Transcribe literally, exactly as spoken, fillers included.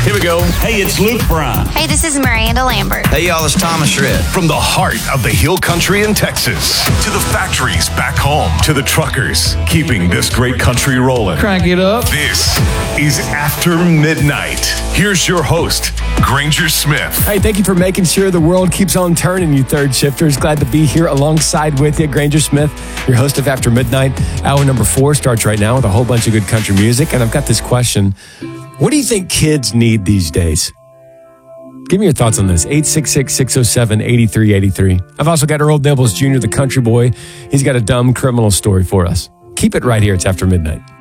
Here we go. Hey, it's Luke Bryan. Hey, this is Miranda Lambert. Hey, y'all, it's Thomas Rhett. From the heart of the Hill Country in Texas to the factories back home to the truckers keeping this great country rolling. Crank it up. This is After Midnight. Here's your host, Granger Smith. Hey, thank you for making sure the world keeps on turning, you third shifters. Glad to be here alongside with you. Granger Smith, your host of After Midnight. Hour number four starts right now with a whole bunch of good country music. And I've got this question. What do you think kids need these days? Give me your thoughts on this. eight six six, six oh seven, eight three eight three. I've also got Earl Nibbles Junior, the country boy. He's got a dumb criminal story for us. Keep it right here. It's After Midnight.